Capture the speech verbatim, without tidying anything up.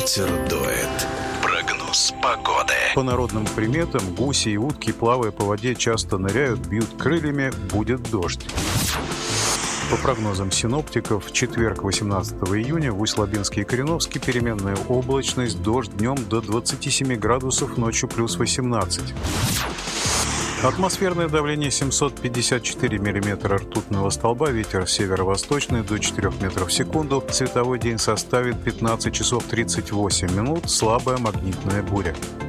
ветер дует. Прогноз погоды. По народным приметам, гуси и утки, плавая по воде, часто ныряют, бьют крыльями, будет дождь. По прогнозам синоптиков, в четверг, восемнадцатого июня, в Усть-Лабинске и Кореновске переменная облачность, дождь днем до двадцати семи градусов, ночью плюс восемнадцать. Атмосферное давление семьсот пятьдесят четыре миллиметра ртутного столба, ветер северо-восточный до четырёх метров в секунду, световой день составит пятнадцать часов тридцать восемь минут, слабая магнитная буря.